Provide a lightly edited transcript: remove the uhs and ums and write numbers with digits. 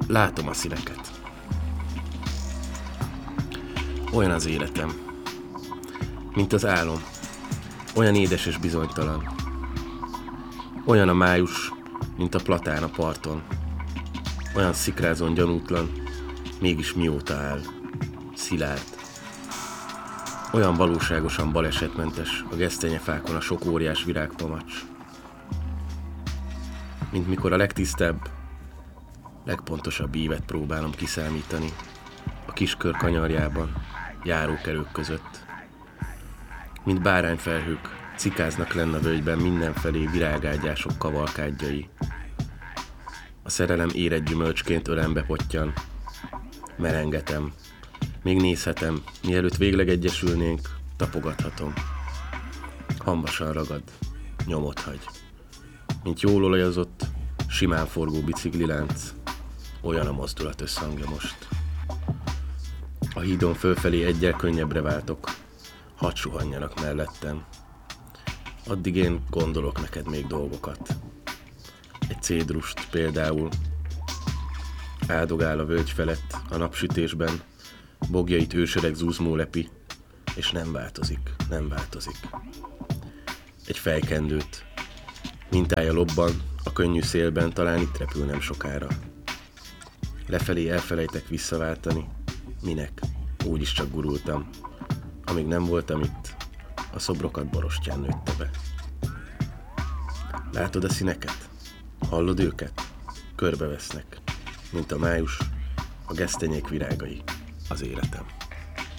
Látom a színeket. Olyan az életem, mint az álom. Olyan édes és bizonytalan. Olyan a május, mint a platán a parton. Olyan szikrázón gyanútlan, mégis mióta áll. Szilárd. Olyan valóságosan balesetmentes a gesztenyefákon a sok óriás virágpamacs. Mint mikor a legtisztább, legpontosabb ívet próbálom kiszámítani a kiskör kanyarjában, járókelők között. Mint bárányfelhők cikáznak lenn a völgyben mindenfelé virágágyások kavalkádjai. A szerelem érett gyümölcsként ölembe pottyan. Merengetem. Még nézhetem, mielőtt végleg egyesülnénk, tapogathatom. Hamvasan ragad, nyomot hagy. Mint jól olajozott, simán forgó biciklilánc, olyan a mozdulat összhangja most. A hídon fölfelé egyel könnyebbre váltok, hadd suhanjanak mellettem. Addig én gondolok neked még dolgokat. Egy cédrust például áldogál a völgy felett a napsütésben, bogjait ősöreg zúzmó lepi, és nem változik, nem változik. Egy fejkendőt, mintája lobban, a könnyű szélben, talán itt repül nem sokára. Lefelé elfelejtek visszaváltani, minek, úgyis csak gurultam. Amíg nem voltam itt, a szobrokat borostyán nőtte be. Látod a színeket? Hallod őket? Körbevesznek, mint a május, a gesztenyék virágai, az életem.